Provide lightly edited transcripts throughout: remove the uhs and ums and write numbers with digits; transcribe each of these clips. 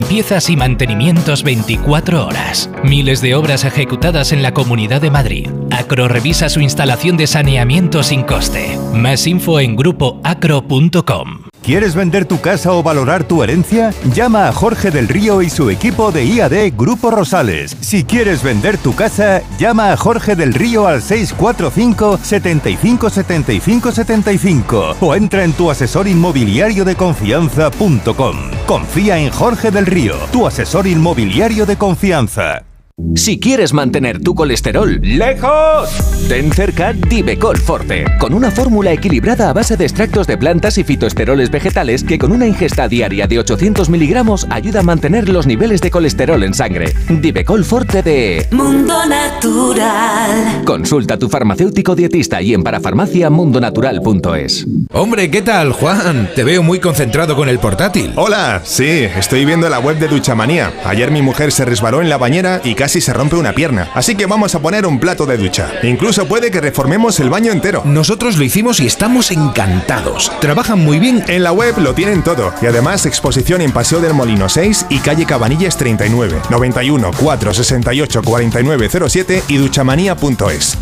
Limpiezas y mantenimientos 24 horas. Miles de obras ejecutadas en la Comunidad de Madrid. Acro revisa su instalación de saneamiento sin coste. Más info en grupoacro.com. ¿Quieres vender tu casa o valorar tu herencia? Llama a Jorge del Río y su equipo de IAD Grupo Rosales. Si quieres vender tu casa, llama a Jorge del Río al 645 75 75 75 o entra en tuasesorinmobiliariodeconfianza.com. Confía en Jorge del Río, tu asesor inmobiliario de confianza. Si quieres mantener tu colesterol lejos, ten cerca Divecol Forte, con una fórmula equilibrada a base de extractos de plantas y fitoesteroles vegetales que con una ingesta diaria de 800 miligramos ayuda a mantener los niveles de colesterol en sangre. Divecol Forte de Mundo Natural. Consulta a tu farmacéutico dietista y en parafarmaciamundonatural.es. Hombre, ¿qué tal, Juan? Te veo muy concentrado con el portátil. Hola, sí, estoy viendo la web de Duchamanía. Ayer mi mujer se resbaló en la bañera y casi se rompe una pierna, así que vamos a poner un plato de ducha. Incluso puede que reformemos el baño entero. Nosotros lo hicimos y estamos encantados. Trabajan muy bien. En la web lo tienen todo y además exposición en Paseo del Molino 6 y calle Cabanillas 39, 91 468 4907 y duchamanía.es.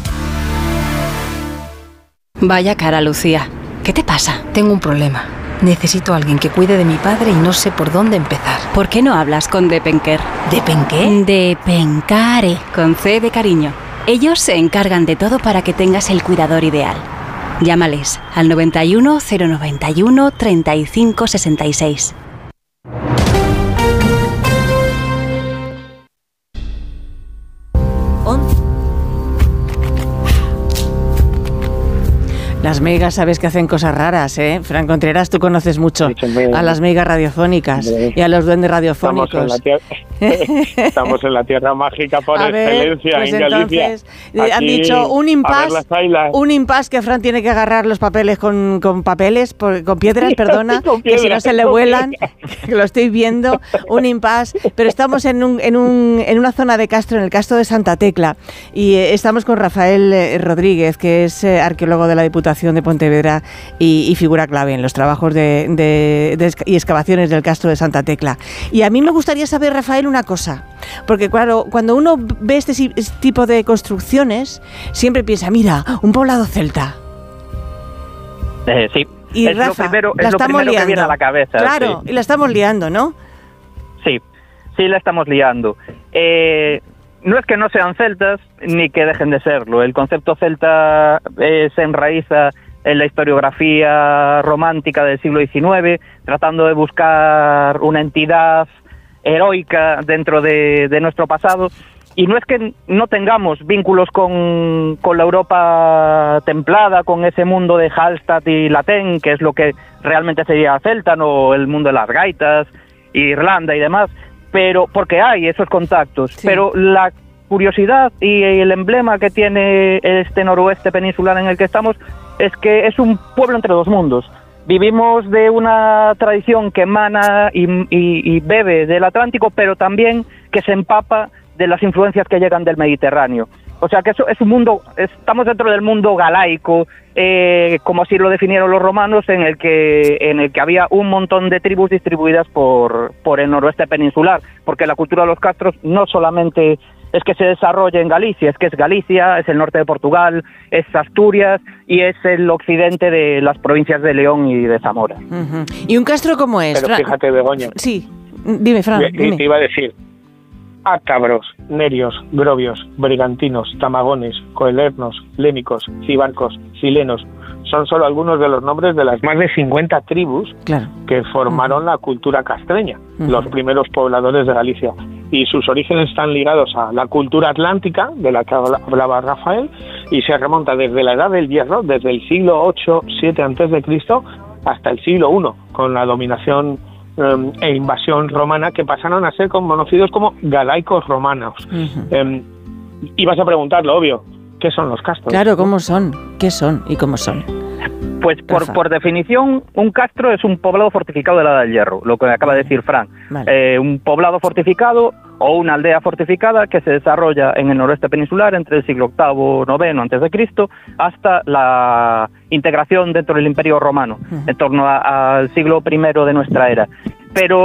Vaya cara, Lucía. ¿Qué te pasa? Tengo un problema. Necesito a alguien que cuide de mi padre y no sé por dónde empezar. ¿Por qué no hablas con Depenker? ¿Depenqué? Depencare, con C de cariño. Ellos se encargan de todo para que tengas el cuidador ideal. Llámales al 91 091 35 66. Las meigas sabes que hacen cosas raras, ¿eh? Fran Contreras, tú conoces mucho a las meigas radiofónicas y a los duendes radiofónicos. Estamos en la tierra mágica por excelencia, pues en Galicia. Entonces, han dicho un impasse que Fran tiene que agarrar los papeles con piedras, perdona, que si no se le vuelan, que lo estoy viendo, un impasse, pero estamos en una zona de Castro, en el Castro de Santa Tecla, y estamos con Rafael Rodríguez, que es arqueólogo de la Diputación de Pontevedra y figura clave en los trabajos y excavaciones del Castro de Santa Tecla. Y a mí me gustaría saber, Rafael, una cosa, porque claro, cuando uno ve este tipo de construcciones, siempre piensa, mira, un poblado celta. Sí, y es Rafa, lo primero que viene a la cabeza. Claro, sí. Y la estamos liando, ¿no? Sí, la estamos liando. No es que no sean celtas, ni que dejen de serlo. El concepto celta se enraiza en la historiografía romántica del siglo XIX, tratando de buscar una entidad heroica dentro de nuestro pasado. Y no es que no tengamos vínculos con la Europa templada, con ese mundo de Hallstatt y Latén, que es lo que realmente sería celta, no el mundo de las gaitas, Irlanda y demás, pero porque hay esos contactos, sí. Pero la curiosidad y el emblema que tiene este noroeste peninsular en el que estamos es que es un pueblo entre dos mundos. Vivimos de una tradición que emana y bebe del Atlántico, pero también que se empapa de las influencias que llegan del Mediterráneo. O sea que eso es un mundo, estamos dentro del mundo galaico, como así lo definieron los romanos, en el que había un montón de tribus distribuidas por el noroeste peninsular, porque la cultura de los castros no solamente es que se desarrolla en Galicia, es que es Galicia, es el norte de Portugal, es Asturias y es el occidente de las provincias de León y de Zamora. Uh-huh. ¿Y un castro cómo es? Pero fíjate, Begoña. Sí, dime, Fran. Dime. Te iba a decir, ácabros, nerios, grovios, brigantinos, tamagones, coelernos, lémicos, cibarcos, silenos, son solo algunos de los nombres de las más de 50 tribus que formaron la cultura castreña, los primeros pobladores de Galicia. Y sus orígenes están ligados a la cultura atlántica, de la que hablaba Rafael, y se remonta desde la Edad del Hierro, desde el siglo 8-7 a.C., hasta el siglo I, con la dominación e invasión romana, que pasaron a ser conocidos como galaicos romanos. Y vas a preguntarlo, obvio, ¿qué son los castros? Claro, ¿cómo son? ¿Qué son y cómo son? Pues por definición, un castro es un poblado fortificado de la Edad del Hierro, lo que acaba de decir Fran. Vale. Un poblado fortificado o una aldea fortificada que se desarrolla en el noroeste peninsular entre el siglo VIII, IX a.C. hasta la integración dentro del Imperio Romano, en torno al siglo I de nuestra era. Pero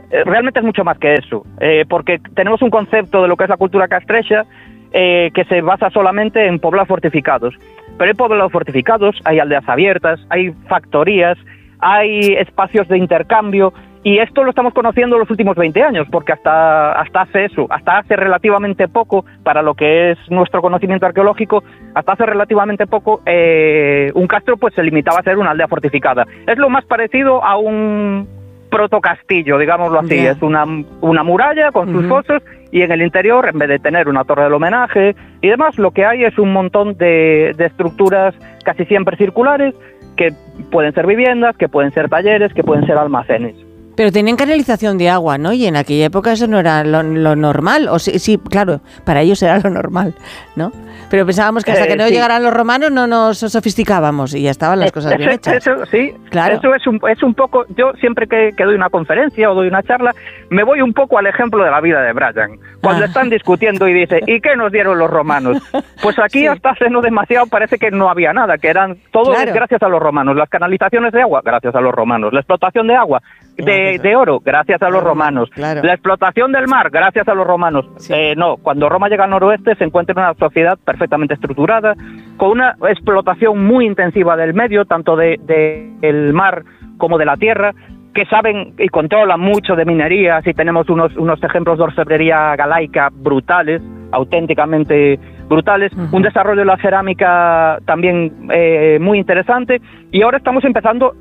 realmente es mucho más que eso, porque tenemos un concepto de lo que es la cultura castrexa que se basa solamente en poblados fortificados. Pero hay poblados fortificados, hay aldeas abiertas, hay factorías, hay espacios de intercambio, y esto lo estamos conociendo en los últimos 20 años, porque hasta hace relativamente poco, para lo que es nuestro conocimiento arqueológico, hasta hace relativamente poco un castro pues se limitaba a ser una aldea fortificada. Es lo más parecido a un protocastillo, digámoslo así. Yeah. Es una muralla con sus fosos, y en el interior, en vez de tener una torre del homenaje y demás, lo que hay es un montón de estructuras casi siempre circulares, que pueden ser viviendas, que pueden ser talleres, que pueden ser almacenes. Pero tenían canalización de agua, ¿no? Y en aquella época eso no era lo normal. O sí, claro, para ellos era lo normal, ¿no? Pero pensábamos que hasta que no llegaran los romanos no nos sofisticábamos y ya estaban las cosas bien hechas. Eso sí, claro. Eso es un poco... Yo siempre que doy una conferencia o doy una charla, me voy un poco al ejemplo de la vida de Brian. Cuando están discutiendo y dice, ¿y qué nos dieron los romanos? Pues aquí hasta hace no demasiado parece que no había nada, que eran todo gracias a los romanos. Las canalizaciones de agua, gracias a los romanos. La explotación de agua, de oro, gracias a los romanos. Claro. La explotación del mar, gracias a los romanos. Sí. No, cuando Roma llega al noroeste se encuentra en una sociedad perfectamente estructurada, con una explotación muy intensiva del medio, tanto del mar como de la tierra, que saben y controlan mucho de minerías, y tenemos unos ejemplos de orfebrería galaica brutales, auténticamente brutales, un desarrollo de la cerámica también muy interesante, y ahora estamos empezando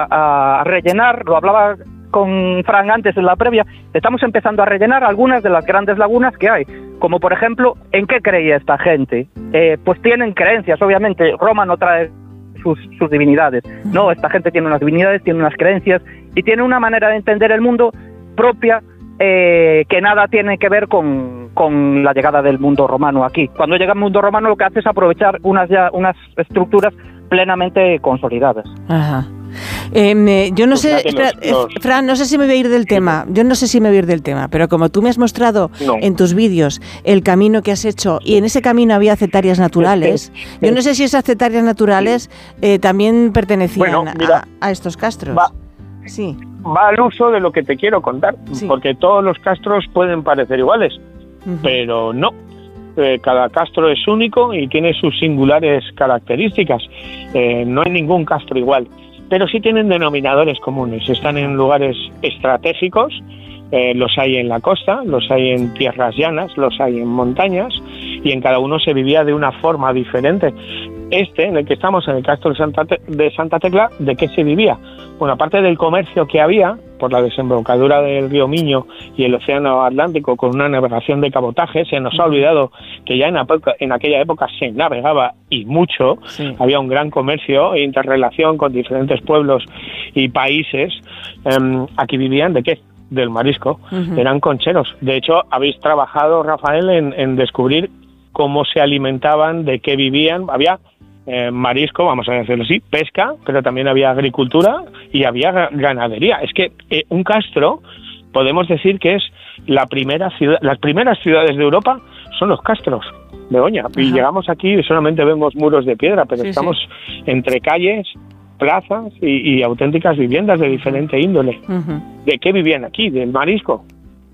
a rellenar, lo hablaba con Fran antes en la previa, estamos empezando a rellenar algunas de las grandes lagunas que hay, como por ejemplo, ¿en qué creía esta gente? Pues tienen creencias, obviamente. Roma no trae sus divinidades, no, esta gente tiene unas divinidades, tiene unas creencias y tiene una manera de entender el mundo propia, que nada tiene que ver con la llegada del mundo romano aquí. Cuando llega el mundo romano lo que hace es aprovechar unas estructuras plenamente consolidadas. Ajá. Yo no sé, Fran, no sé si me voy a ir del tema. Yo no sé si me voy a ir del tema, pero como tú me has mostrado en tus vídeos el camino que has hecho, y en ese camino había cetarias naturales, yo no sé si esas cetarias naturales también pertenecían a estos castros. Va al uso de lo que te quiero contar, porque todos los castros pueden parecer iguales, pero no. Cada castro es único y tiene sus singulares características. No hay ningún castro igual, pero sí tienen denominadores comunes. Están en lugares estratégicos, los hay en la costa, los hay en tierras llanas, los hay en montañas, y en cada uno se vivía de una forma diferente. En el que estamos, en el castro de Santa Tecla, ¿de qué se vivía? Bueno, aparte del comercio que había por la desembocadura del río Miño y el océano Atlántico, con una navegación de cabotaje, se nos ha olvidado que ya en aquella época se navegaba, y mucho. Había un gran comercio e interrelación con diferentes pueblos y países. Aquí vivían ¿de qué? Del marisco. Eran concheros. De hecho, habéis trabajado, Rafael, en descubrir cómo se alimentaban, de qué vivían. Había marisco, vamos a decirlo así, pesca, pero también había agricultura y había ganadería. Es que un castro, podemos decir que es la primera ciudad, las primeras ciudades de Europa son los castros, Begoña. Y llegamos aquí y solamente vemos muros de piedra, pero estamos entre calles, plazas y auténticas viviendas de diferente índole. ¿De qué vivían aquí? ¿Del marisco?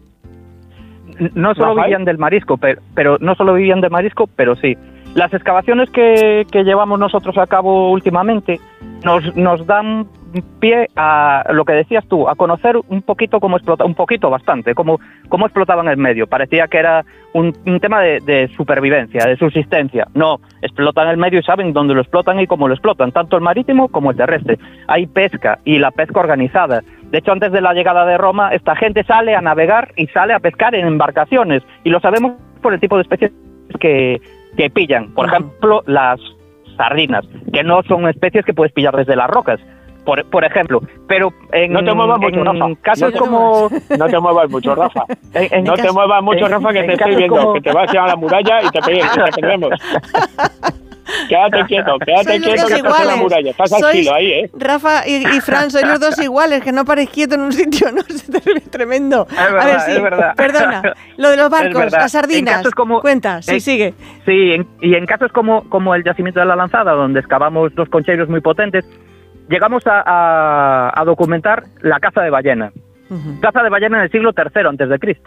No solo vivían del marisco, pero sí. Las excavaciones que llevamos nosotros a cabo últimamente nos dan pie a lo que decías tú, a conocer un poquito cómo bastante, cómo explotaban el medio. Parecía que era un tema de supervivencia, de subsistencia. No, explotan el medio y saben dónde lo explotan y cómo lo explotan, tanto el marítimo como el terrestre. Hay pesca, y la pesca organizada. De hecho, antes de la llegada de Roma, esta gente sale a navegar y sale a pescar en embarcaciones, y lo sabemos por el tipo de especies que pillan. Por ejemplo, las sardinas, que no son especies que puedes pillar desde las rocas, por ejemplo. Pero no te muevas mucho, Rafa. Casos como... No te muevas mucho, Rafa. Te muevas mucho, Rafa, que te estoy viendo, que te vas a la muralla y te perdemos. Quédate quieto, que estás en la muralla, estás al filo ahí, ¿eh? Rafa y Fran, sois los dos iguales, que no paréis quieto en un sitio, ¿no? Es tremendo. Es verdad. Perdona, lo de los barcos, las sardinas, cuenta, sigue. Sí, y en casos como el yacimiento de la Lanzada, donde excavamos dos concheros muy potentes, llegamos a documentar la caza de ballena. Caza de ballena en el siglo III a.C.